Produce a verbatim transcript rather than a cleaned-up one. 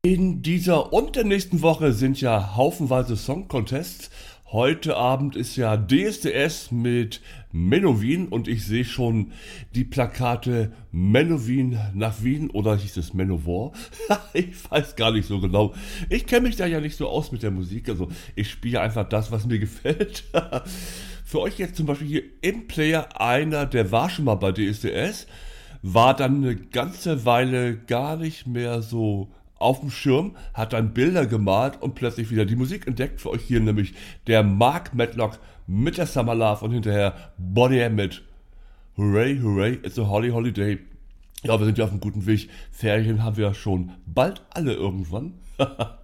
In dieser und der nächsten Woche sind ja haufenweise Song Contests. Heute Abend ist ja D S D S mit Menowin und ich sehe schon die Plakate Menowin nach Wien oder hieß es Manowar? Ich weiß gar nicht so genau. Ich kenne mich da ja nicht so aus mit der Musik, also ich spiele einfach das, was mir gefällt. Für euch jetzt zum Beispiel hier im Player einer, der war schon mal bei D S D S, war dann eine ganze Weile gar nicht mehr so auf dem Schirm, hat dann Bilder gemalt und plötzlich wieder die Musik entdeckt. Für euch hier nämlich der Mark Medlock mit der Summer Love und hinterher Bonnie M mit Hooray, hooray, it's a holly holiday. Ja, wir sind ja auf einem guten Weg. Ferien haben wir ja schon bald alle irgendwann.